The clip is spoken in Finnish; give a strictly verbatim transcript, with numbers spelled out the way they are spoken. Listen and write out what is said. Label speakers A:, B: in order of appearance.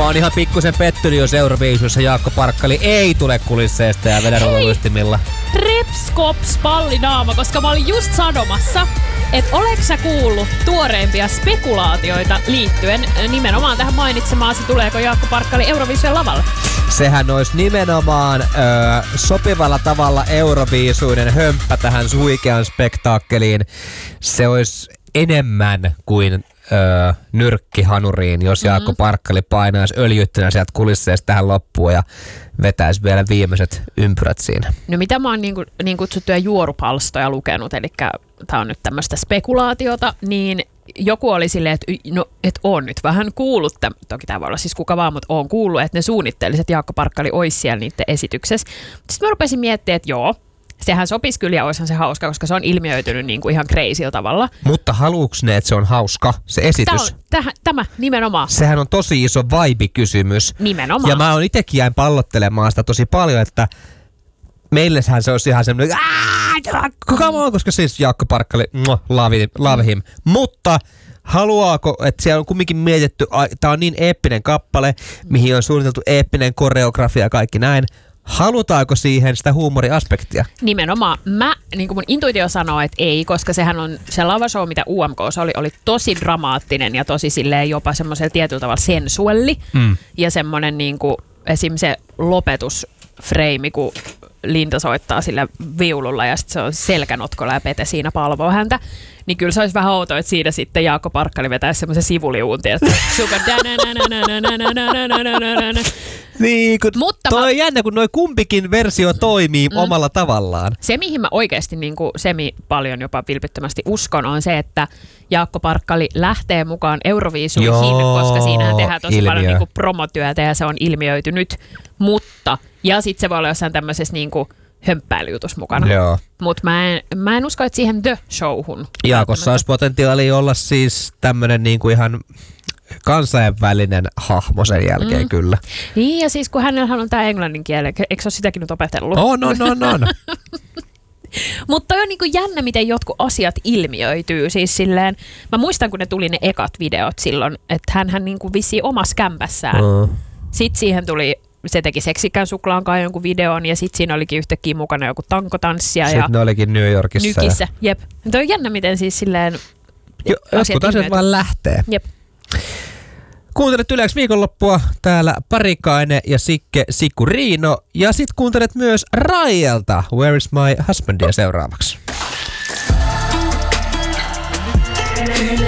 A: Mä oon ihan pikkusen pettynyt, jos Euroviisussa Jaakko Parkkali ei tule kulisseista ja vedä rullaluistimilla.
B: Reps, kops, pallinaama, koska mä olin just sanomassa, että oleks sä kuullut tuoreimpia spekulaatioita liittyen nimenomaan tähän mainitsemaasi, tuleeko Jaakko Parkkali Euroviisujen lavalle?
A: Sehän olisi nimenomaan ö, sopivalla tavalla euroviisuinen hömppä tähän huikean spektaakkeliin. Se olisi enemmän kuin ö, nyrkki hanuriin, jos Jaakko mm-hmm. Parkkali painaisi öljyttynä sieltä kulisseesta tähän loppuun ja vetäisi vielä viimeiset ympyrät siinä.
B: No mitä mä oon niin, kuin, niin kutsuttuja juorupalstoja lukenut, eli tää on nyt tämmöistä spekulaatiota, niin joku oli silleen, että no, et oon nyt vähän kuullut, täm, toki tää voi olla siis kuka vaan, mutta oon kuullut, että ne suunnittelisi, että Jaakko Parkkali olisi siellä niiden esityksessä. Sitten mä rupesin miettimään, että joo, sehän sopisi kyllä ja olisihan se hauska, koska se on ilmiöitynyt niin kuin ihan crazyllä tavalla.
A: Mutta haluuks ne, että se on hauska, se esitys?
B: Tämä, on, täh, tämä nimenomaan.
A: Sehän on tosi iso vibe-kysymys.
B: Nimenomaan.
A: Ja mä oon itekin jäin pallottelemaan sitä tosi paljon, että meillehän se olisi ihan semmoinen, come on, koska siis Jaakko Parkkali, love, love him. Mutta haluaako, että siellä on kumminkin mietitty, tää on niin eeppinen kappale, mihin on suunniteltu eeppinen koreografia ja kaikki näin. Halutaanko siihen sitä huumoriaspektia?
B: Nimenomaan. Mä, niin kuin mun intuitio sanoo, että ei, koska sehän on se lavashow, mitä U M K:ssa oli, oli tosi dramaattinen ja tosi silleen jopa semmoisella tietyllä tavalla sensuelli. Mm. Ja semmoinen niin kuin esim. Se lopetusfreimi, kun Linda soittaa sillä viululla ja sitten se on selkänotkolla ja Pete siinä palvoo häntä. Niin kyllä se olisi vähän outoa, että siinä sitten Jaakko Parkkali vetäisi semmoisen sivuliuun, tietysti. Super
A: niin, kun Mutta toi mä... on jännä, kun noi kumpikin versio toimii mm. omalla tavallaan.
B: Se, mihin mä oikeasti niin kuin semi paljon jopa vilpittömästi uskon, on se, että Jaakko Parkkali lähtee mukaan Euroviisuihin, koska siinähän tehdään tosi ilmiö. paljon niin kuin promotyötä ja se on ilmiöitynyt. Mutta, ja sitten se voi olla jossain tämmöisessä niin kuin hömppäilyjutus mukana. Mutta mä en, mä en usko, että siihen The Showhun.
A: Jaakossa olisi potentiaalia olla siis tämmönen niinku ihan kansainvälinen hahmo sen jälkeen mm. kyllä.
B: Niin ja siis kun hänellähän on tää englannin kieli, eikö se ole sitäkin nyt opetellut?
A: On, on, on, on.
B: Mutta on niinku jännä, miten jotkut asiat ilmiöityy. Siis silleen, mä muistan, kun ne tuli ne ekat videot silloin, että hänhän niinku vissiin omassa kämpässään. Mm. Sitten siihen tuli... Se teki seksikään suklaan kai jonkun videon ja sitten siinä olikin yhtäkkiä mukana joku tankotanssia.
A: Sitten
B: ja
A: ne olikin New Yorkissa.
B: Nykissä, ja... jep. Tuo on jännä, miten siis silleen...
A: Jo, jotkut asiat vaan lähtee.
B: Jep.
A: Kuuntelet Yleäks viikonloppua. Täällä Parikainen ja Sikke Sikuriino. Ja sit kuuntelet myös Raielta Where is my husbandia seuraavaksi.